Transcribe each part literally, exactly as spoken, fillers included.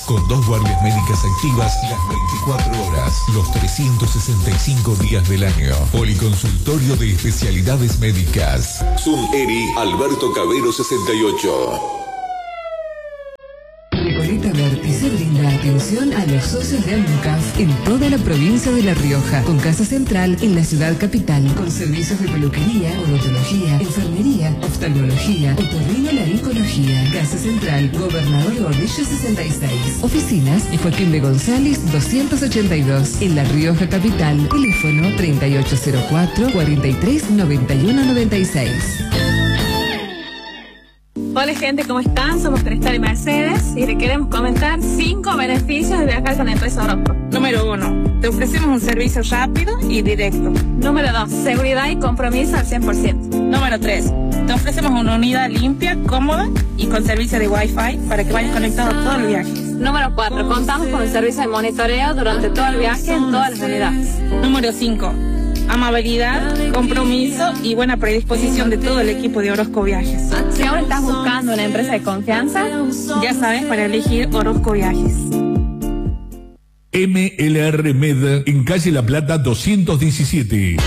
con dos guardias médicas activas las veinticuatro horas, los trescientos sesenta y cinco días del año. Policonsultorio de especialidades médicas. Zoom Eri Alberto Cabero sesenta y ocho. Recoleta Berti se brinda atención a los socios de Almucaf en toda la provincia de La Rioja, con casa central en la ciudad capital, con servicios de peluquería, odontología, enfermería, oftalmología, otorrinolaringología. Casa central, Gobernador Gordillo sesenta y seis. Oficinas y Joaquín de González doscientos ochenta y dos. En La Rioja capital, teléfono treinta y ocho cero cuatro, cuarenta y tres, noventa y uno noventa y seis. Hola gente, ¿cómo están? Somos Cristal y Mercedes y le queremos comentar cinco beneficios de viajar con la empresa Orozco. Número uno, te ofrecemos un servicio rápido y directo. Número dos, seguridad y compromiso al cien por ciento. Número tres, te ofrecemos una unidad limpia, cómoda y con servicio de Wi-Fi para que vayas conectado todo el viaje. Número cuatro, contamos con el servicio de monitoreo durante todo el viaje en todas las unidades. Número cinco, amabilidad, compromiso y buena predisposición de todo el equipo de Orozco Viajes. Si ahora estás buscando una empresa de confianza, ya sabes para elegir Orozco Viajes. M L R Med en calle La Plata doscientos diecisiete.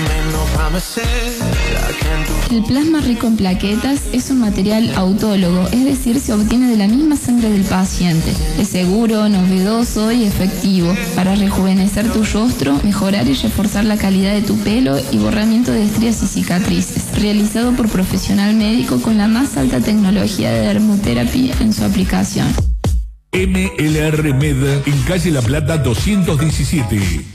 El plasma rico en plaquetas es un material autólogo, es decir, se obtiene de la misma sangre del paciente. Es seguro, novedoso y efectivo para rejuvenecer tu rostro, mejorar y reforzar la calidad de tu pelo y borramiento de estrías y cicatrices. Realizado por profesional médico con la más alta tecnología de dermoterapia en su aplicación. M L R Med en calle La Plata doscientos diecisiete.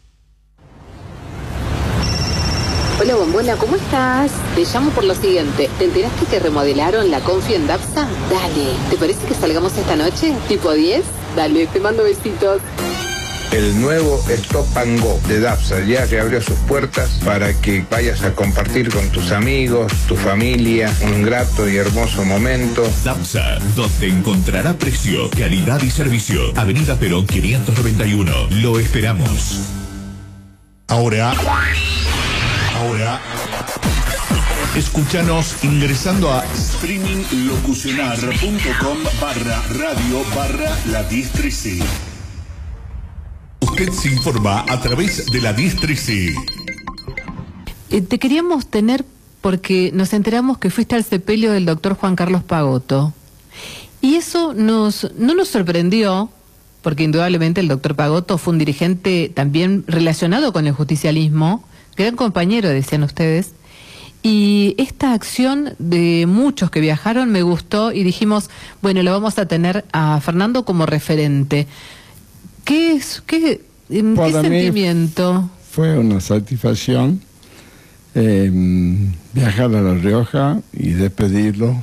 Hola Bombola, ¿cómo estás? Te llamo por lo siguiente. ¿Te enteraste que remodelaron la Confi en Dapsa? Dale, ¿te parece que salgamos esta noche? ¿Tipo diez? Dale, te mando besitos. El nuevo Stop and Go de Dapsa ya que abrió sus puertas para que vayas a compartir con tus amigos, tu familia, un grato y hermoso momento. Dapsa, donde encontrará precio, calidad y servicio. Avenida Perón quinientos noventa y uno. Lo esperamos. Ahora... Ahora, escúchanos ingresando a streaminglocucionar.com barra radio barra la diez trece. Usted se informa a través de la diez trece. Eh, te queríamos tener porque nos enteramos que fuiste al sepelio del doctor Juan Carlos Pagotto. Y eso nos no nos sorprendió, porque indudablemente el doctor Pagotto fue un dirigente también relacionado con el justicialismo, gran compañero, decían ustedes, y esta acción de muchos que viajaron me gustó y dijimos, bueno, lo vamos a tener a Fernando como referente. ¿Qué es, qué, qué sentimiento? Fue una satisfacción eh, viajar a La Rioja y despedirlo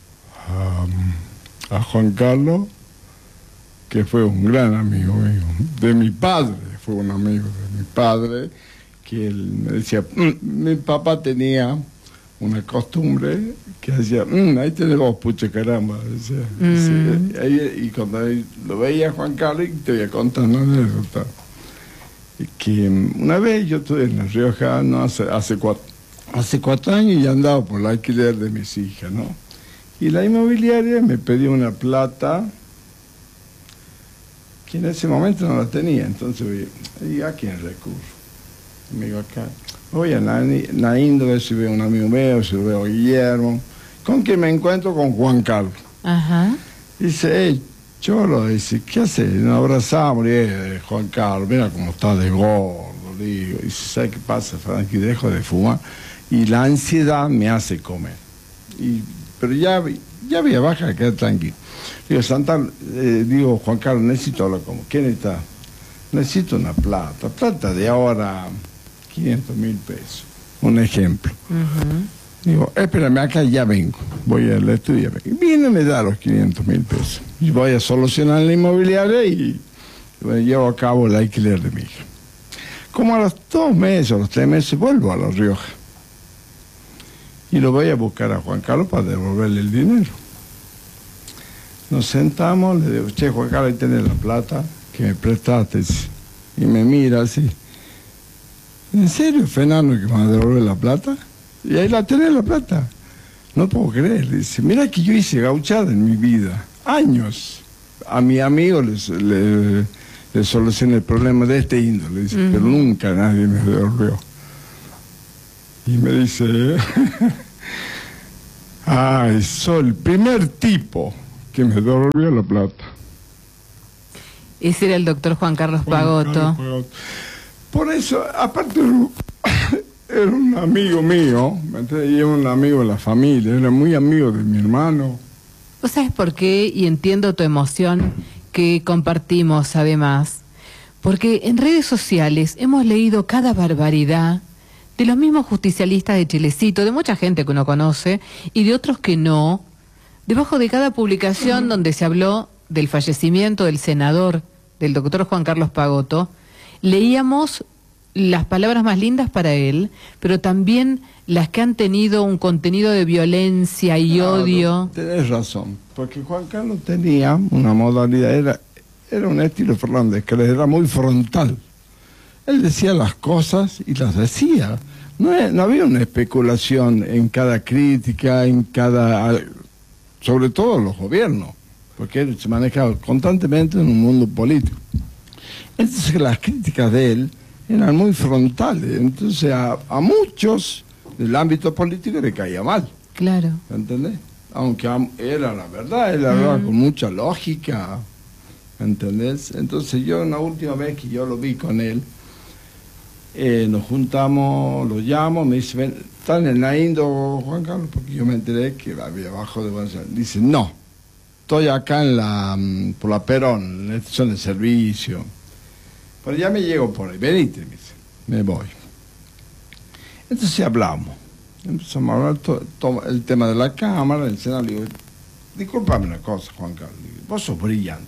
a, a Juan Carlos, que fue un gran amigo mío, de mi padre, fue un amigo de mi padre, que él me decía, mm, mi papá tenía una costumbre que decía, mm, ahí tenés vos, pucha caramba. Decía, mm. decía, y, y cuando lo veía Juan Carlos, te voy a contar una anécdota. Que una vez yo estuve en La Rioja, no hace, hace, cuatro, hace cuatro años y andaba por el alquiler de mis hijas, ¿no? Y la inmobiliaria me pidió una plata que en ese momento no la tenía, entonces, ¿y a quién recurso? Me digo acá, voy a Naíndo a ver si veo un amigo mío, si veo a Guillermo. ¿Con quién me encuentro? Con Juan Carlos. Ajá. Dice, hey, Cholo, dice, ¿qué hace? Nos abrazamos, y eh, Juan Carlos, mira cómo está de gordo, digo. Y dice, ¿sabes qué pasa, Frankie? Dejo de fumar y la ansiedad me hace comer. Y, pero ya, ya había baja, quedé tranquilo. Digo, Santa, eh, digo, Juan Carlos, necesito hablar como, ¿qué necesita? Necesito una plata, plata de ahora... quinientos mil pesos, un ejemplo. Uh-huh. Digo, espérame, acá ya vengo, voy al estudio, viene y me da los quinientos mil pesos, y voy a solucionar la inmobiliaria y, y bueno, llevo a cabo el alquiler de mi hija. Como a los dos meses, a los tres meses, vuelvo a La Rioja, y lo voy a buscar a Juan Carlos para devolverle el dinero. Nos sentamos, le digo, che, Juan Carlos, ahí tenés la plata que me prestaste, y me mira así. ¿En serio, Fernando, que me va a devolver la plata? Y ahí la tenés, la plata. No puedo creer. Dice, mira que yo hice gauchada en mi vida. Años. a mi amigo les, le, le solucioné el problema de este índole, dice, uh-huh. pero nunca nadie me devolvió. Y me dice, ay, soy el primer tipo que me devolvió la plata. Ese era el doctor Juan Carlos Pagotto. Juan Carlos Pagotto. Por eso, aparte, era un amigo mío, y era un amigo de la familia, era muy amigo de mi hermano. ¿Vos sabés por qué? Y entiendo tu emoción que compartimos además. Porque en redes sociales hemos leído cada barbaridad de los mismos justicialistas de Chilecito, de mucha gente que uno conoce y de otros que no. Debajo de cada publicación donde se habló del fallecimiento del senador, del doctor Juan Carlos Pagotto, leíamos las palabras más lindas para él, pero también las que han tenido un contenido de violencia y claro, odio. Tenés razón, porque Juan Carlos tenía una modalidad, era, era un estilo Fernández, que era muy frontal. Él decía las cosas y las decía. No, no había una especulación en cada crítica, en cada... sobre todo los gobiernos, porque él se manejaba constantemente en un mundo político. Entonces las críticas de él eran muy frontales, entonces a, a muchos del ámbito político le caía mal. Claro. ¿Entendés? Aunque era la verdad, él hablaba mm. con mucha lógica, ¿entendés? Entonces yo, una última vez que yo lo vi con él, eh, nos juntamos, lo llamo, me dice, ven, ¿están en la Indo, Juan Carlos? Porque yo me enteré que había abajo de Buenos Aires. Dice, no, estoy acá en la, por la Perón, en la estación de servicio. Pero ya me llego por ahí, venite, me dice, me voy. Entonces hablamos, empezamos a hablar to, to, el tema de la Cámara, el Senado. Le digo, discúlpame una cosa, Juan Carlos, digo, vos sos brillante.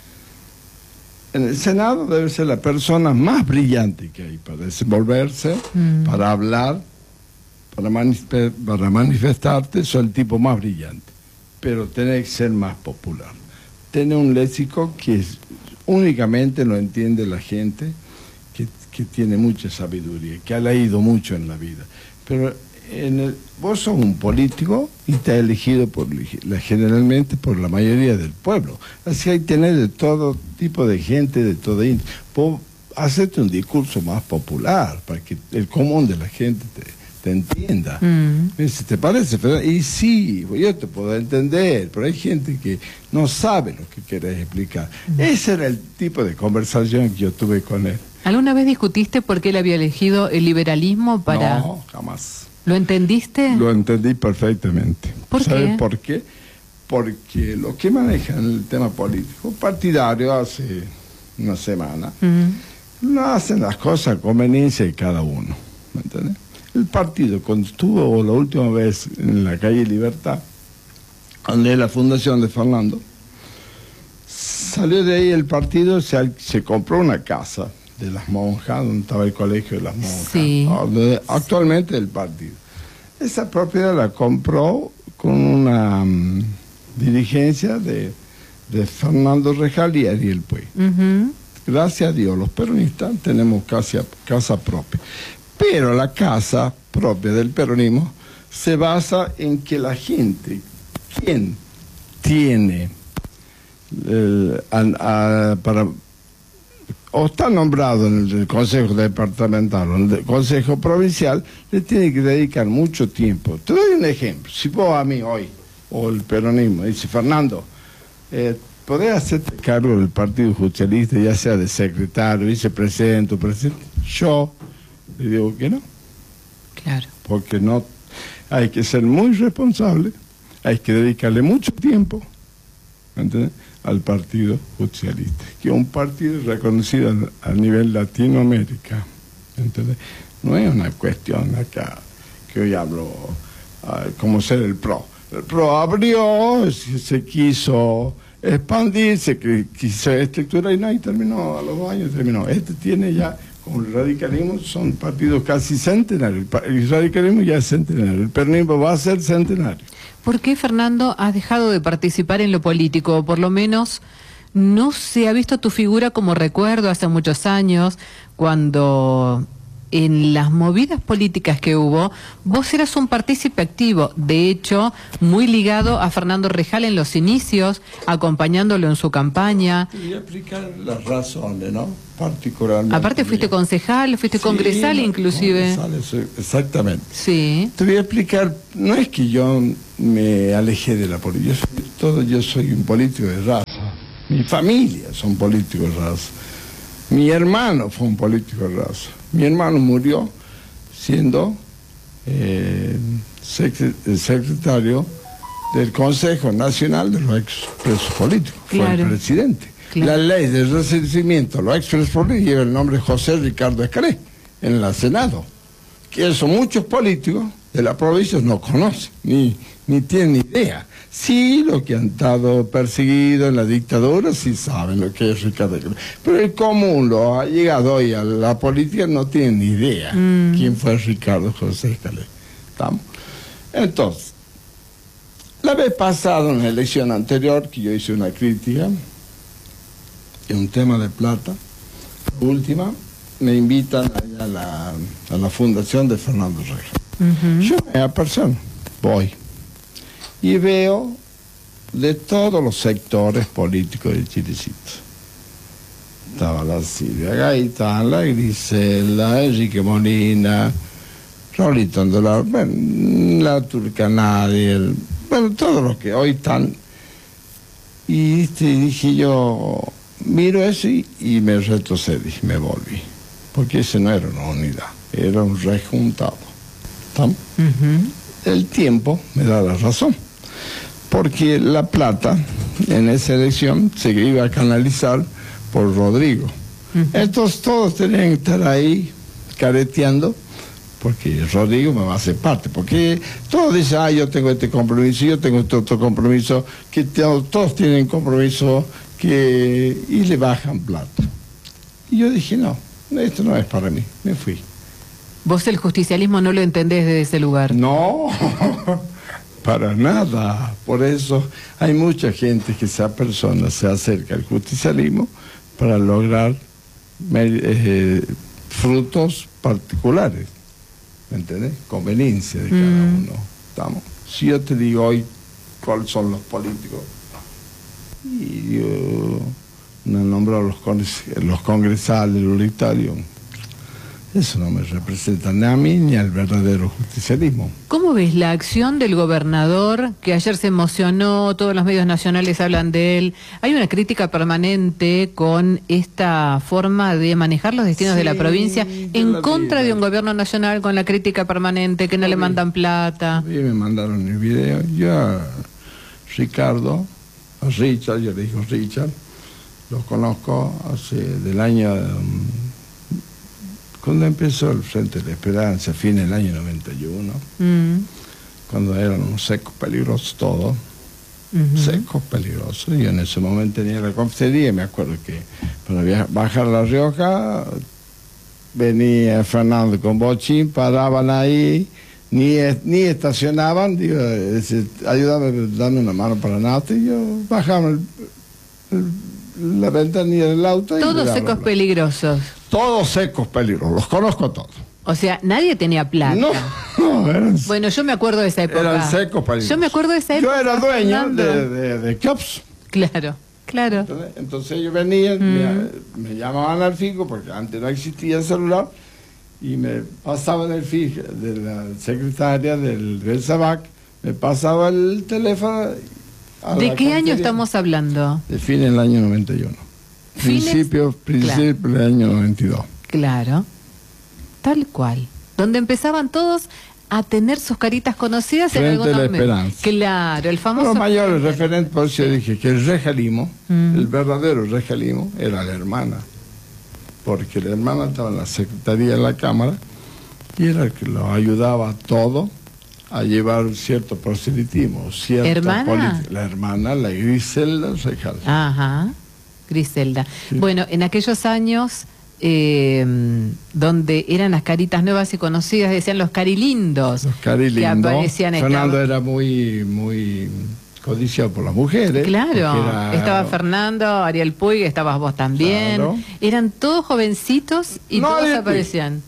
En el Senado debe ser la persona más brillante que hay para desenvolverse, mm. para hablar, para, manif- para manifestarte, sos el tipo más brillante. Pero tenés que ser más popular. Tenés un léxico que es, únicamente lo entiende la gente que, que tiene mucha sabiduría, que ha leído mucho en la vida. Pero en el, vos sos un político y te has elegido por, generalmente por la mayoría del pueblo. Así hay que tener de todo tipo de gente, de todo índole. Vos hacerte un discurso más popular para que el común de la gente te, te entienda. Mm. Me dice, ¿te parece? Y sí, yo te puedo entender, pero hay gente que no sabe lo que querés explicar. Mm. Ese era el tipo de conversación que yo tuve con él. ¿Alguna vez discutiste por qué él había elegido el liberalismo para...? No, jamás. ¿Lo entendiste? Lo entendí perfectamente. ¿Por ¿Sabes qué? por qué? Porque lo que manejan el tema político partidario hace una semana, mm. no hacen las cosas a conveniencia de cada uno. ¿Me entiendes? El partido, cuando estuvo la última vez en la calle Libertad, donde es la fundación de Fernando, salió de ahí el partido, se, se compró una casa de las monjas, donde estaba el colegio de las monjas, sí. donde, actualmente el partido. Esa propiedad la compró con una um, dirigencia de, de Fernando Rejal y Ariel Puey. Uh-huh. Gracias a Dios, los peronistas tenemos casa, casa propia. Pero la casa propia del peronismo se basa en que la gente, quien tiene el, a, a, para o está nombrado en el Consejo Departamental o en el Consejo Provincial, le tiene que dedicar mucho tiempo. Te doy un ejemplo. Si vos a mí hoy, o el peronismo, dice, Fernando, eh, ¿podés hacerte cargo del Partido Justicialista, ya sea de secretario, vicepresidente o presidente? Yo le digo que no. Claro. Porque no, hay que ser muy responsable, hay que dedicarle mucho tiempo, ¿entiendes?, al Partido Justicialista, que es un partido reconocido a, a nivel Latinoamérica, ¿entendés? No es una cuestión acá que hoy hablo uh, como ser el P R O. El P R O abrió, se, se quiso expandir, se quiso estructurar y no, y terminó, a los dos años terminó. Este tiene ya, como el radicalismo, son partidos casi centenarios. El radicalismo ya es centenario, el peronismo va a ser centenario. ¿Por qué, Fernando, has dejado de participar en lo político? O por lo menos no se ha visto tu figura como recuerdo hace muchos años, cuando en las movidas políticas que hubo, vos eras un partícipe activo, de hecho, muy ligado a Fernando Rejal en los inicios, acompañándolo en su campaña. Te voy a explicar las razones, ¿no? Particularmente. Aparte fuiste concejal, fuiste sí, congresal inclusive. Congresal, exactamente. Sí. Te voy a explicar, no es que yo me alejé de la política, yo soy, todo, yo soy un político de raza. Mi familia son políticos de raza. Mi hermano fue un político de raza. Mi hermano murió siendo eh, secretario del Consejo Nacional de los Expresos Políticos. Claro. Fue el presidente. Claro. La ley de resarcimiento de los expresos políticos lleva el nombre de José Ricardo Escaré en el Senado. Que eso muchos políticos de la provincia no conocen, ni, ni tienen ni idea. Sí, los que han estado perseguidos en la dictadura, sí saben lo que es Ricardo Escaré. Pero el común, lo ha llegado hoy a la política, no tiene ni idea mm. quién fue Ricardo José Escaré. ¿Estamos? Entonces, la vez pasada, en la elección anterior, que yo hice una crítica, en un tema de plata, última, me invitan allá a la, a la fundación de Fernando Rejal. Uh-huh. Yo me apersono, voy, y veo de todos los sectores políticos de Chilecito. Estaba la Silvia Gaitán, la Griselda, Enrique Molina, Rolito Andolar, bueno, la Turcanadi, el, bueno, todos los que hoy están. Y este, dije yo, miro eso y, y me retrocedí, me volví. Porque ese no era una unidad, era un rejuntado. ¿Estamos? Uh-huh. El tiempo me da la razón. Porque la plata en esa elección se iba a canalizar por Rodrigo. Uh-huh. Entonces todos tenían que estar ahí careteando, porque Rodrigo me va a hacer parte. Porque todos dicen, ah, yo tengo este compromiso, yo tengo este otro compromiso, que todos tienen compromiso, que y le bajan plata. Y yo dije, no, esto no es para mí, me fui. ¿Vos el justicialismo no lo entendés desde ese lugar? No, para nada. Por eso hay mucha gente que esa persona se acerca al justicialismo para lograr eh, frutos particulares, ¿me entendés? Conveniencia de cada mm. uno. ¿Estamos? Si yo te digo hoy cuáles son los políticos, y yo no he nombrado los, los congresales, los unitarios, eso no me representa ni a mí ni al verdadero justicialismo. ¿Cómo ves la acción del gobernador, que ayer se emocionó, todos los medios nacionales hablan de él? Hay una crítica permanente con esta forma de manejar los destinos sí, de la provincia, en contra vida. de un gobierno nacional, con la crítica permanente, que no, no le mandan plata. A mí me mandaron el video, yo a Ricardo, a Richard, yo le digo Richard, lo conozco hace del año... Um, cuando empezó el Frente de la Esperanza, fin del año noventa y uno, mm. cuando eran unos secos peligrosos todos, uh-huh. secos peligrosos, yo en ese momento tenía la confitería y me acuerdo que para viajar, bajar a La Rioja, venía Fernando con Bochín, paraban ahí, ni, ni estacionaban, digo, ayúdame, dame una mano para nada, y yo bajaba el, el, la ventanilla del auto. Todos secos peligrosos. Todos secos peligrosos, los conozco todos. O sea, nadie tenía plata. No, no, eran... Bueno, yo me acuerdo de esa época. Eran secos peligrosos. Yo me acuerdo de esa época. Yo era dueño de, de, de Kiops. Claro, claro. Entonces, entonces ellos venían, mm. me, me llamaban al fijo, porque antes no existía el celular, y me pasaban el fijo de la secretaria del, del SABAC, me pasaba el teléfono. ¿De qué año estamos hablando? De fin del año noventa y uno. Principio, principio claro. del año noventa y dos. Claro, tal cual. Donde empezaban todos a tener sus caritas conocidas Frente en algún de la momento. Esperanza. Claro, el famoso... Los mayores referentes, por eso yo dije que el rejalismo, mm. el verdadero rejalismo, era la hermana. Porque la hermana estaba en la secretaría de la Cámara y era el que lo ayudaba a todo a llevar cierto proselitismo, cierta ¿Hermana? política. La hermana, la Griselda Rejal. Ajá. Griselda. Sí. Bueno, en aquellos años eh, donde eran las caritas nuevas y conocidas, decían los carilindos. Los carilindos. Que aparecían. Fernando estaba... era muy, muy codiciado por las mujeres. Claro, era... estaba Fernando, Ariel Puig, estabas vos también. Claro. Eran todos jovencitos y no, todos Ariel aparecían. Puig.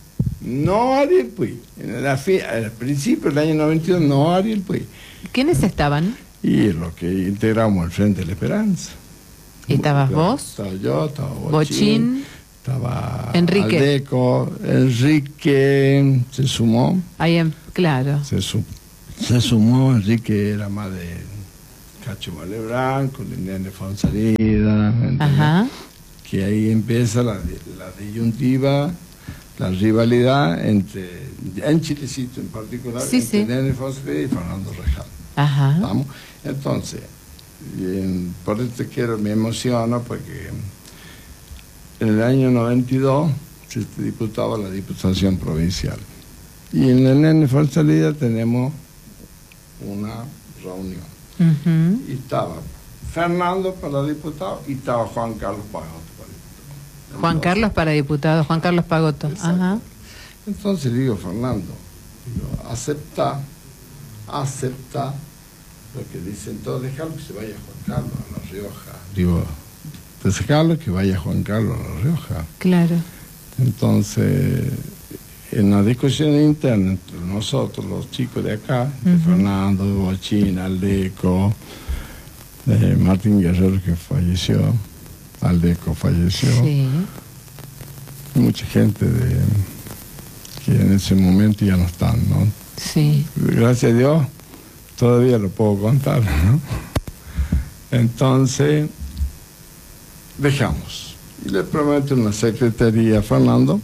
no Ariel Puig. En la fi- al principio del año noventa y dos, no Ariel Puig. ¿Quiénes estaban? Y lo que integramos el Frente de la Esperanza. ¿Y estabas vos? Estaba yo, estaba Bochín, Bochín, estaba Enrique. Aldeco, Enrique se sumó. Ahí en, claro. Se, su- se sumó, Enrique era más de Cacho Malebrán, con Liliana Fonsalida, Ajá. que ahí empieza la, la disyuntiva, la rivalidad entre, en Chilecito en particular, Sí, entre sí. Nene Fonsalida y Fernando Rejal. Ajá. ¿Vamos? Entonces, y en- por eso te quiero, me emociono, porque en el año noventa y dos se diputaba la Diputación Provincial. Y en el Nene Fonsalida tenemos una reunión. Ujú. Y estaba Fernando para diputado y estaba Juan Carlos Pagoto para diputado. Juan Entonces, Carlos para diputado, Juan Carlos Pagoto. Exacto. Ajá. Entonces le digo, Fernando, digo, acepta, acepta lo que dicen todos, dejarlo que se vaya Juan Carlos a La Rioja. Digo, dejarlo que vaya Juan Carlos a La Rioja. Claro. Entonces, en la discusión interna entre nosotros, los chicos de acá, de Ujú. Fernando, Bochín, Aldeco, de Martín Guerrero que falleció, Aldeco falleció, Sí. mucha gente de, que en ese momento ya no están, ¿no? Sí. Gracias a Dios, todavía lo puedo contar, ¿no? Entonces, dejamos. Y le prometo una secretaría a Fernando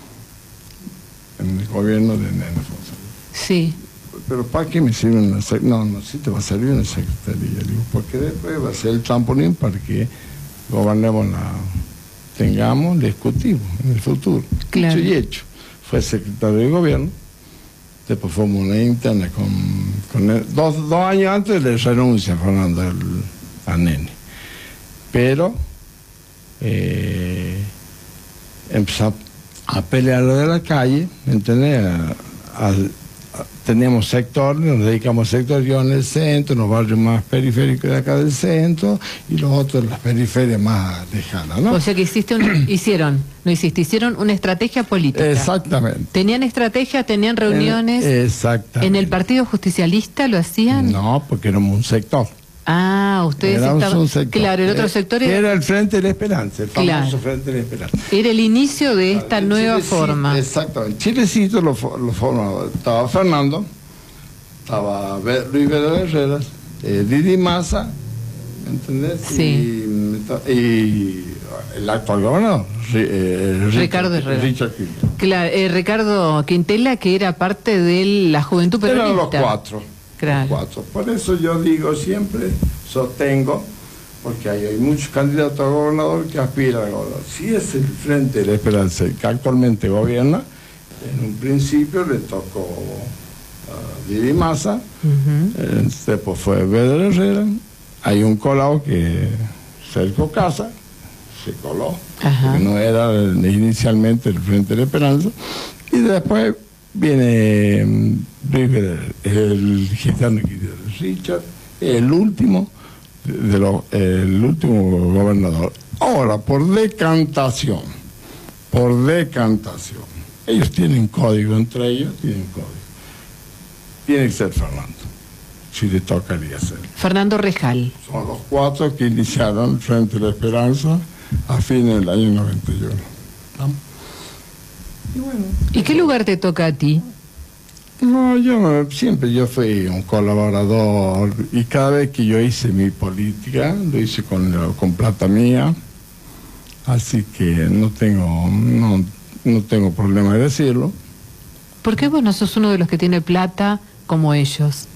en el gobierno de Nene Fonsalida. Sí. Pero ¿para qué me sirve una secretaría? No, no, sí te va a servir una secretaría, digo, porque después va a ser el trampolín para que gobernemos la... tengamos, discutimos en el futuro. Claro. Dicho y hecho. Fue secretario de gobierno, después fuimos una interna con, con él. Dos, dos años antes le renuncia Fernando el, a Nene. Pero eh, empezó a pelear lo de la calle, ¿me entendés? A- a- a- teníamos sectores, nos dedicamos a sectores, yo en el centro, en los barrios más periféricos de acá del centro, y los otros en las periferias más lejanas, ¿no? O sea que hiciste una, hicieron, no hiciste, hicieron una estrategia política. Exactamente. ¿Tenían estrategia, tenían reuniones? En- exactamente. ¿En el Partido Justicialista lo hacían? No, porque éramos un sector. Ah, ustedes Éramos estaban... un sector. Claro, el otro Eh, sector era, Era el Frente de la Esperanza, el famoso Claro. Frente de la Esperanza. era el inicio de esta En nueva Chilecito, forma. Exactamente. Chilecito lo, fo- lo formaba. Estaba Fernando, estaba Be- Luis Vera Herrera, eh, Didi Massa, ¿entendés? Sí. Y, y el actual gobernador, Ri- eh, Richard- Ricardo Herrera. Richard Quintero. Claro, eh, Ricardo Quintela, que era parte de la juventud peronista. Eran los cuatro. Claro. Los cuatro. Por eso yo digo siempre, sostengo, porque hay, hay muchos candidatos a gobernador que aspiran a gobernador. Si es el Frente de la Esperanza el que actualmente gobierna, en un principio le tocó a Didi Massa, Ujú. eh, después fue Vedder Herrera, hay un colado que Sergio Casa se coló, Ajá. porque no era el- inicialmente el Frente de la Esperanza, y después viene mm, Luis Vedder, el gitano Quintero, Richard, el último de, de los- el último gobernador. Ahora, por decantación, por decantación, ellos tienen código, entre ellos tienen código. Tiene que ser Fernando, si le tocaría ser. Fernando Rejal. Son los cuatro que iniciaron el Frente de la Esperanza a fines del año noventa y uno. ¿No? Y bueno. ¿Y qué lugar te toca a ti? No, yo siempre yo fui un colaborador y cada vez que yo hice mi política lo hice con, con plata mía, así que no tengo no, no tengo problema de decirlo. ¿Por qué vos no sos uno de los que tiene plata como ellos?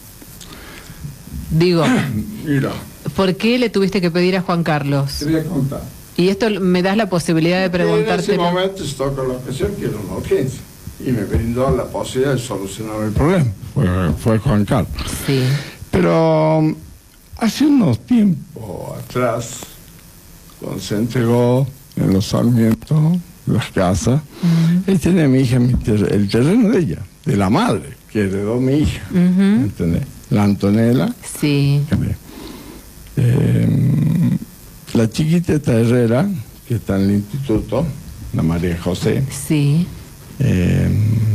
Digo, Mira, ¿por qué le tuviste que pedir a Juan Carlos? te voy a contar. Y esto me das la posibilidad de En preguntarte. ese momento se tocó la ocasión que era una urgencia y me brindó la posibilidad de solucionar el problema. Fue, fue Juan Carlos. Sí. Pero um, hace unos tiempos atrás, cuando se entregó en los Sarmientos las casas, él tiene a mi hija mi ter- el terreno de ella, de la madre, que heredó mi hija, Ujú. ¿entendés? La Antonella. Sí. Eh, la chiquita esta Herrera, que está en el instituto, la María José, Sí. eh,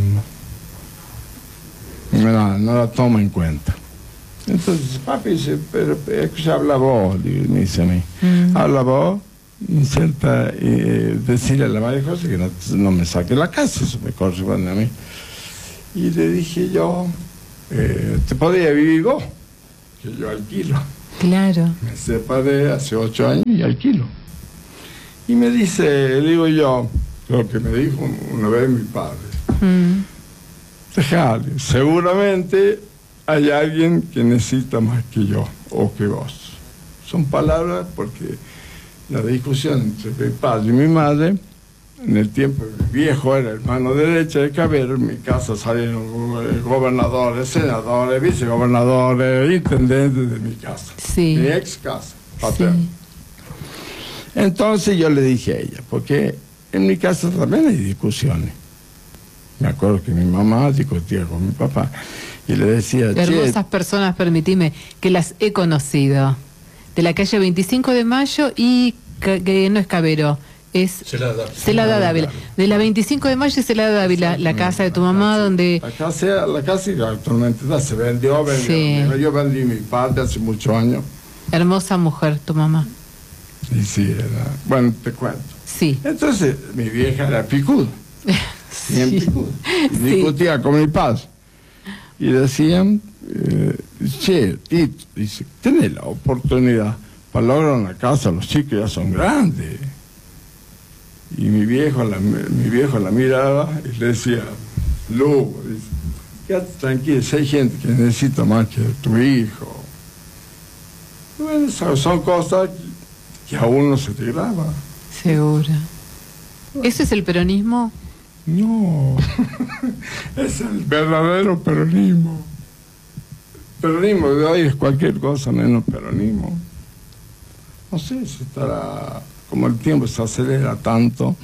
no, no la toma en cuenta. Entonces papi dice, pero escucha, habla vos, me dice a mí, mm. habla vos, inserta, eh, decirle a la madre José que no, no me saque la casa, eso me corresponde a mí. Y le dije yo, eh, te podría vivir vos, que yo alquilo. Claro. Me separé hace ocho años y alquilo. Y me dice, le digo yo, lo que me dijo una vez mi padre, mm. dejale, seguramente hay alguien que necesita más que yo o que vos. Son palabras porque la discusión entre mi padre y mi madre, en el tiempo mi viejo era hermano derecha de Cabero, en mi casa salieron gobernadores, senadores, vicegobernadores, intendentes de mi casa, sí. mi ex casa paterna. Sí. Entonces yo le dije a ella, porque en mi casa también hay discusiones. Me acuerdo que mi mamá discutía con mi papá y le decía... Hermosas personas, permitime, que las he conocido. De la calle veinticinco de mayo y que, que no es Cabero, es Celada Dávila. De la veinticinco de mayo y Celada Dávila, la casa de tu mamá donde... La casa, la casa actualmente se vendió, vendió, sí. Yo vendí mi parte hace muchos años. Hermosa mujer, tu mamá. Y sí, era... Bueno, te cuento. Sí. Entonces, mi vieja era picuda. Sí. Bien picuda. Y sí. Discutía con mi padre. Y decían, eh, che, Tito, dice, tenés la oportunidad para lograr una casa, los chicos ya son grandes. Y mi viejo la, mi viejo la miraba y le decía, Lugo, dice, quédate tranquilo, si hay gente que necesita más que tu hijo. Bueno, son cosas que a uno se te graba. Seguro. ¿Ese es el peronismo? No, es el verdadero peronismo. Peronismo de hoy es cualquier cosa menos peronismo. No sé si estará, como el tiempo se acelera tanto,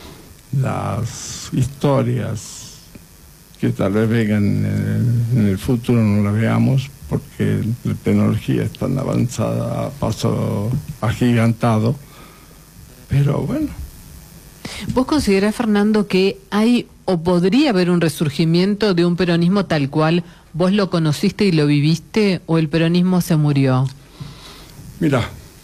las historias que tal vez vengan en el, en el futuro no las veamos, porque la tecnología es tan avanzada a paso agigantado, pero bueno. ¿Vos considerás, Fernando, que hay o podría haber un resurgimiento de un peronismo tal cual vos lo conociste y lo viviste, o el peronismo se murió? Mira,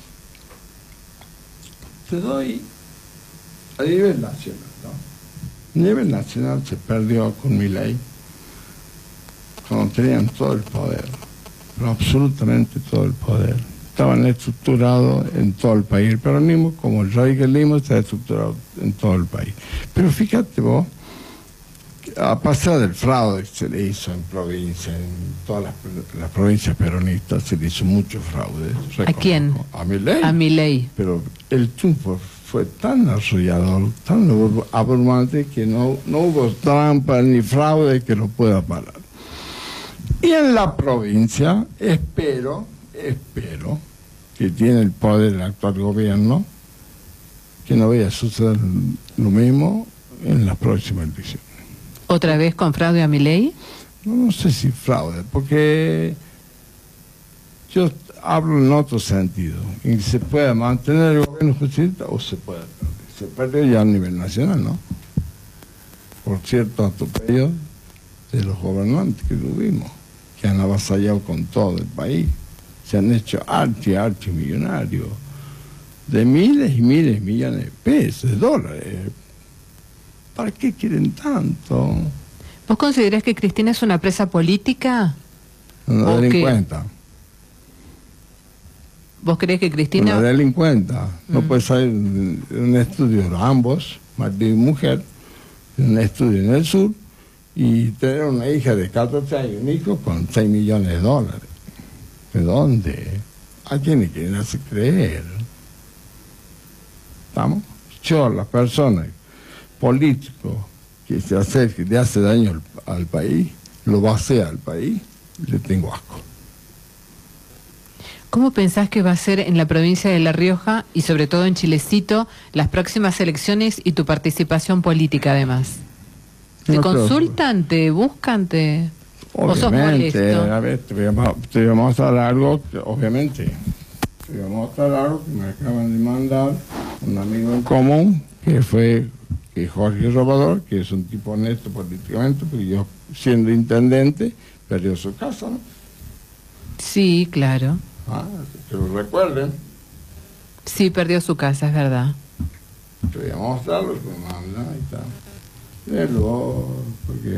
te doy a nivel nacional, ¿no? A nivel nacional se perdió con Milei, cuando tenían todo el poder, pero absolutamente todo el poder. Estaban estructurados en todo el país. El peronismo, como el radicalismo, está estructurado en todo el país. Pero fíjate vos, a pasar del fraude que se le hizo en provincia, en todas las, las provincias peronistas, se le hizo mucho fraude. ¿A quién? A Milei. A Milei. Pero el triunfo fue tan arrollador, tan abrumante, que no, no hubo trampa ni fraude que lo pueda parar. Y en la provincia, espero... espero que tiene el poder el actual gobierno, que no vaya a suceder lo mismo en las próximas elecciones. ¿Otra vez con fraude a Milei? No, no sé si fraude, porque yo hablo en otro sentido, y se puede mantener el gobierno justicialista o se puede perder. Se perdió ya a nivel nacional, ¿no? Por cierto atropello de los gobernantes que tuvimos, que han avasallado con todo el país. Se han hecho archi, archi millonarios, de miles y miles de millones de pesos, de dólares. ¿Para qué quieren tanto? ¿Vos considerás que Cristina es una presa política? Una delincuenta. ¿Vos creés que Cristina...? Una delincuenta. Mm. No puede salir de un estudio de ambos, marido y mujer, de un estudio en el sur, y tener una hija de catorce años, un hijo con seis millones de dólares. ¿De dónde? ¿A quién le quieren hacer creer? ¿Estamos? Yo, las personas, políticos, que se acerquen, le hace daño al, al país, lo vacía al país, le tengo asco. ¿Cómo pensás que va a ser en la provincia de La Rioja y sobre todo en Chilecito las próximas elecciones y tu participación política además? ¿Te no consultan, creo. te buscan, te...? Obviamente, a ver, te voy a, te voy a mostrar algo, que, obviamente, te voy a mostrar algo que me acaban de mandar un amigo en común, que fue que Jorge Robador, que es un tipo honesto políticamente, porque yo, siendo intendente, perdió su casa, ¿no? Sí, claro. Ah, que lo recuerden. Sí, perdió su casa, es verdad. Te voy a mostrarlo, pues, manda, ahí está. Léelo, porque...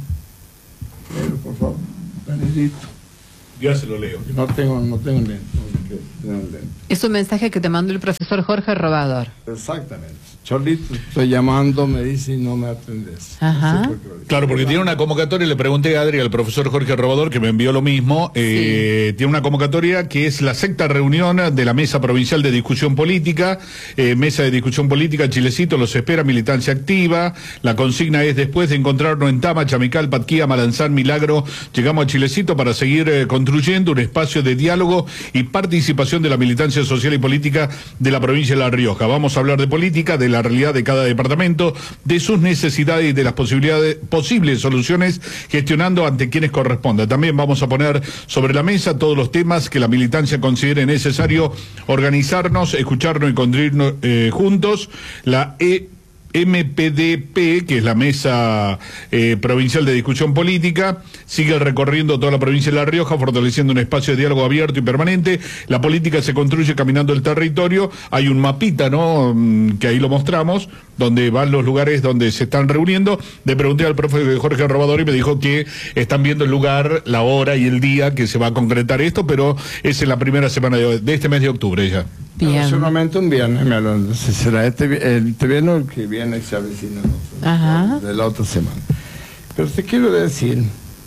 Léelo, por favor. Benedito. Ya se lo leo. No tengo, no tengo lente. No tengo lente. Es un mensaje que te mandó el profesor Jorge Robador. Exactamente. Cholito, estoy llamando, me dice y no me atendes. Ajá. No sé por qué lo dice. Claro, porque tiene una convocatoria, le pregunté a Adri, al profesor Jorge Robador, que me envió lo mismo, eh, tiene una convocatoria que es la sexta reunión de la Mesa Provincial de Discusión Política, eh, Mesa de Discusión Política, Chilecito, los espera, militancia activa, la consigna es después de encontrarnos en Tama, Chamical, Patquía, Malanzán, Milagro, llegamos a Chilecito para seguir eh, construyendo un espacio de diálogo y participación de la militancia social y política de la provincia de La Rioja. Vamos a hablar de política, de la realidad de cada departamento, de sus necesidades y de las posibilidades, posibles soluciones, gestionando ante quienes corresponda. También vamos a poner sobre la mesa todos los temas que la militancia considere necesario organizarnos, escucharnos y construirnos eh, juntos. La E M P D P, que es la Mesa eh, Provincial de Discusión Política, sigue recorriendo toda la provincia de La Rioja, fortaleciendo un espacio de diálogo abierto y permanente. La política se construye caminando el territorio. Hay un mapita, ¿no?, que ahí lo mostramos, donde van los lugares donde se están reuniendo. Le pregunté al profe Jorge Robador y me dijo que están viendo el lugar, la hora y el día que se va a concretar esto, pero es en la primera semana de, de este mes de octubre ya. Bien. Solamente un viernes, me lo, no sé, será este, el, este viernes el que viene se avecina Ajá. de la otra semana. Pero te quiero decir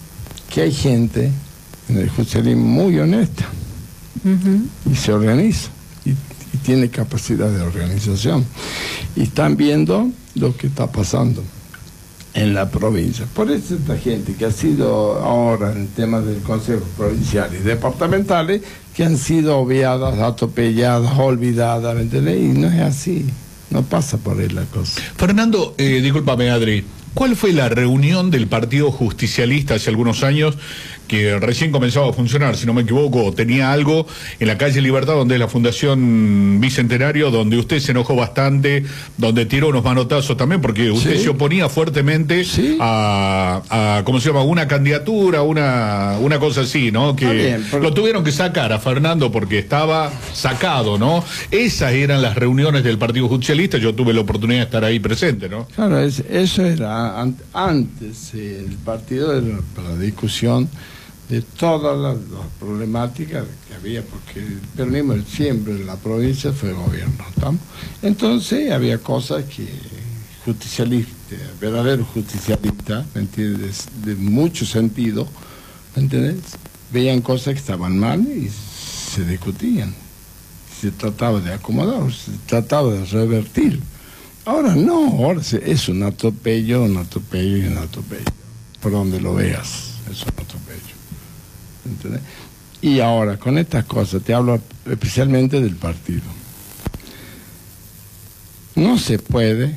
que hay gente en el justicialismo muy honesta, uh-huh, y se organiza y, y tiene capacidad de organización y están viendo lo que está pasando en la provincia. Por eso esta gente que ha sido ahora en temas del Consejo Provincial y departamentales, que han sido obviadas, atropelladas, olvidadas, ¿me entendés? Y no es así, no pasa por ahí la cosa. Fernando, eh, discúlpame, Adri, ¿cuál fue la reunión del Partido Justicialista hace algunos años, que recién comenzaba a funcionar, si no me equivoco, tenía algo en la calle Libertad, donde es la Fundación Bicentenario, donde usted se enojó bastante, donde tiró unos manotazos también, porque usted ¿sí? se oponía fuertemente ¿sí? a, a, ¿cómo se llama?, una candidatura, una, una cosa así, ¿no? Que bien, pero... lo tuvieron que sacar a Fernando porque estaba sacado, ¿no? Esas eran las reuniones del Partido Justicialista, yo tuve la oportunidad de estar ahí presente, ¿no? Claro, es, eso era antes, eh, el partido era para la discusión de todas las, las problemáticas que había, porque el peronismo siempre en la provincia fue gobierno, ¿estamos? Entonces había cosas que justicialistas, verdaderos justicialistas, ¿me entiendes?, de, de mucho sentido, ¿me entiendes?, veían cosas que estaban mal y se discutían, se trataba de acomodar, se trataba de revertir. Ahora no, ahora es un atropello, un atropello y un atropello, por donde lo veas, es un atropello. ¿Entendés? Y ahora, con estas cosas, te hablo especialmente del partido. No se puede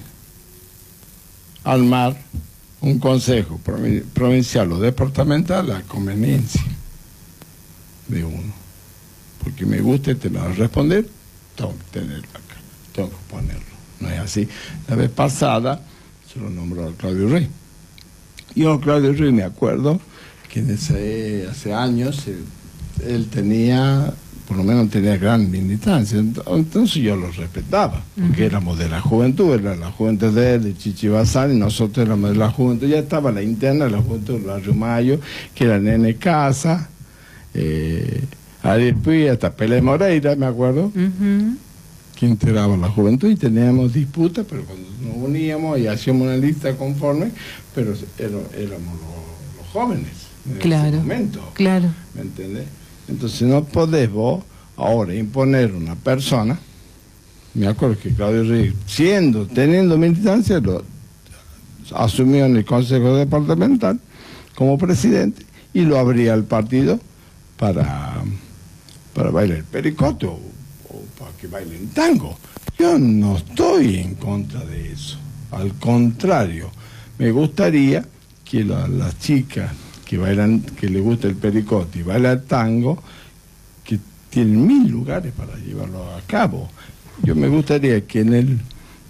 armar un consejo provincial o departamental a conveniencia de uno. Porque me gusta y te lo voy a responder, tengo que tenerlo acá, tengo que ponerlo. No es así. La vez pasada se lo nombró a Claudio Rey. Yo, Claudio Rey, me acuerdo que desde hace años él, él tenía, por lo menos tenía gran militancia, entonces yo lo respetaba, porque uh-huh, éramos de la juventud, era la juventud de él, de Chichi Bazán, y nosotros éramos de la juventud, ya estaba la interna, la juventud del Barrio Mayo, que era Nene Casa, eh, Ariel Puy, hasta Pele Moreira, me acuerdo, uh-huh, que integraba la juventud, y teníamos disputas, pero cuando nos uníamos y hacíamos una lista conforme, pero éramos, éramos los, los jóvenes. En claro, ese momento, claro. ¿Me entendés? Entonces no podés vos ahora imponer una persona. Me acuerdo que Claudio Rey, siendo, teniendo militancia, lo asumió en el Consejo Departamental como presidente y lo abría al partido para, para bailar el pericote o, o para que bailen tango. Yo no estoy en contra de eso. Al contrario, me gustaría que la, las chicas que bailan, que les gusta el pericote y bailan tango, que tienen mil lugares para llevarlo a cabo. Yo me gustaría que en el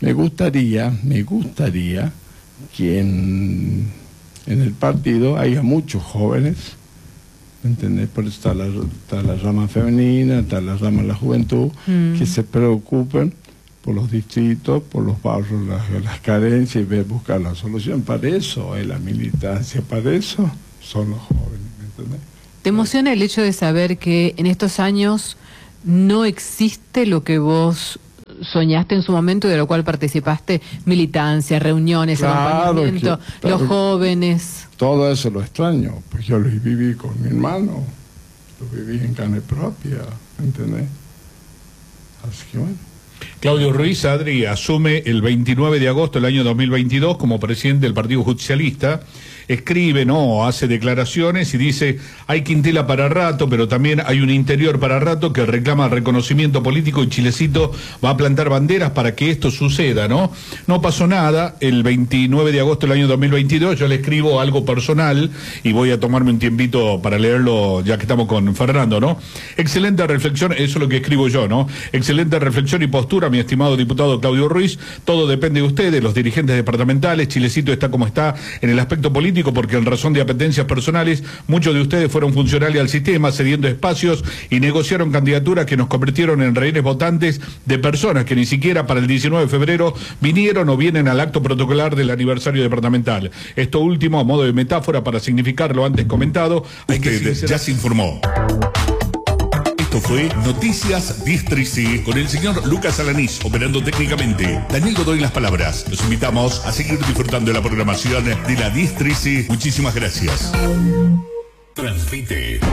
Me gustaría, me gustaría que en, en el partido haya muchos jóvenes, ¿entendés? Por eso está la, está la rama femenina, está la rama de la juventud, mm. que se preocupen por los distritos, por los barrios, las, las carencias y ver, buscar la solución. Para eso es la militancia, para eso son los jóvenes, ¿me entendés? ¿Te emociona el hecho de saber que en estos años no existe lo que vos soñaste en su momento y de lo cual participaste? Militancia, reuniones, claro, acompañamiento, que, los jóvenes. Todo eso lo extraño, pues yo lo viví con mi hermano, lo viví en carne propia, ¿entendés? Así que bueno. Claudio Ruiz, Adri, asume el veintinueve de agosto del año dos mil veintidós como presidente del Partido Justicialista. Escribe, no, hace declaraciones y dice, hay quintela para rato, pero también hay un interior para rato que reclama reconocimiento político y Chilecito va a plantar banderas para que esto suceda, ¿no? No pasó nada, el veintinueve de agosto del año dos mil veintidós, yo le escribo algo personal y voy a tomarme un tiempito para leerlo ya que estamos con Fernando, ¿no? Excelente reflexión, eso es lo que escribo yo, ¿no? Excelente reflexión y postura, mi estimado diputado Claudio Ruiz, todo depende de ustedes, los dirigentes departamentales, Chilecito está como está en el aspecto político, porque en razón de apetencias personales, muchos de ustedes fueron funcionales al sistema, cediendo espacios y negociaron candidaturas que nos convirtieron en rehenes votantes de personas que ni siquiera para el diecinueve de febrero vinieron o vienen al acto protocolar del aniversario departamental. Esto último, a modo de metáfora para significar lo antes comentado, hay que Usted ya se informó. Esto fue Noticias Districi con el señor Lucas Alanís operando técnicamente. Daniel Godoy en las palabras. Los invitamos a seguir disfrutando de la programación de la Districi. Muchísimas gracias. Transmite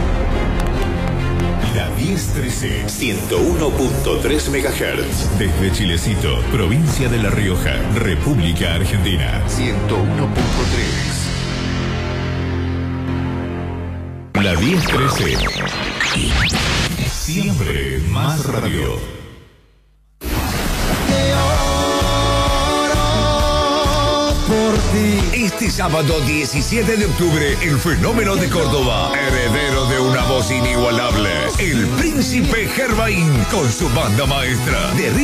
la Districi ciento uno punto tres megahertz desde Chilecito, provincia de La Rioja, República Argentina. ciento uno punto tres. La Districi. Siempre más radio. Este sábado diecisiete de octubre, el fenómeno de Córdoba, heredero de una voz inigualable, el Príncipe Gervain, con su banda maestra de